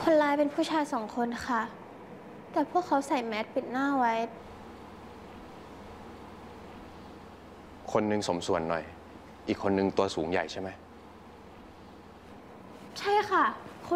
คนร้ายเป็นผู้ชาย2 คนค่ะ แต่พวกเขาใส่แมสปิดหน้าไว้คนหนึ่งสมส่วนหน่อย อีกคนหนึ่งตัวสูงใหญ่ใช่ไหมใช่ค่ะ